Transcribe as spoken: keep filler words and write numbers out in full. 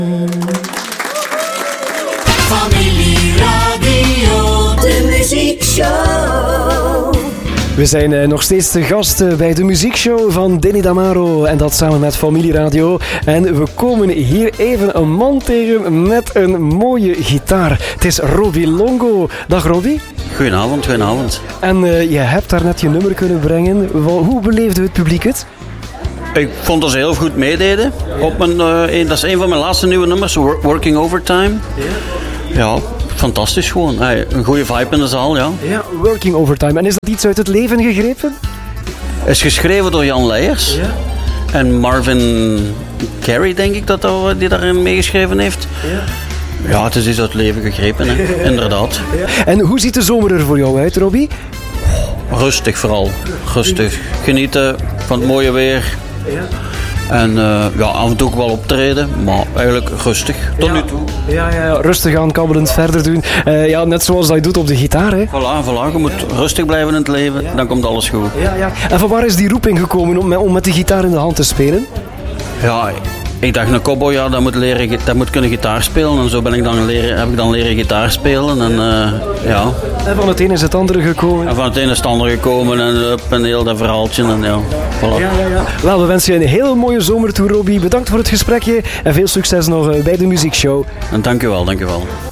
Familieradio, de muziekshow. We zijn uh, nog steeds te gast uh, bij de muziekshow van Danny Damaro en dat samen met Familieradio. En we komen hier even een man tegen met een mooie gitaar. Het is Robbie Longo. Dag Robbie. Goedenavond, goedenavond. En uh, je hebt daar net je nummer kunnen brengen. Hoe beleefde het publiek het? Ik vond dat ze heel goed meededen. Op mijn, uh, een, dat is een van mijn laatste nieuwe nummers, Working Overtime. Ja, fantastisch gewoon. Hey, een goede vibe in de zaal, ja. Ja, Working Overtime. En is dat iets uit het leven gegrepen? Is geschreven door Jan Leijers. Ja. En Marvin Carey, denk ik, dat dat, die daarin meegeschreven heeft. Ja. Ja, het is iets uit het leven gegrepen, hè. Inderdaad. Ja. En hoe ziet de zomer er voor jou uit, Robbie? Rustig vooral. Rustig. Genieten van het mooie weer. Ja. En uh, ja, af en toe ook wel optreden, maar eigenlijk rustig, tot ja. nu toe. Ja, ja, ja, rustig aan, kabbelend verder doen. Uh, ja, net zoals dat je doet op de gitaar, hè? Voilà, voilà, je moet rustig blijven in het leven, ja. Dan komt alles goed. Ja, ja. En van waar is die roeping gekomen om met, om met de gitaar in de hand te spelen? Ja, ik dacht een cowboy, ja, dat moet, leren, dat moet kunnen gitaar spelen. En zo ben ik dan leren, heb ik dan leren gitaar spelen. En, uh, ja. en van het een is het andere gekomen. En van het een is het andere gekomen. En up, en heel dat verhaaltje. En, ja, voilà. ja, ja, ja. Wel, we wensen je een hele mooie zomer toe, Robbie. Bedankt voor het gesprekje. En veel succes nog bij de muziekshow. En dank u wel, dank u wel.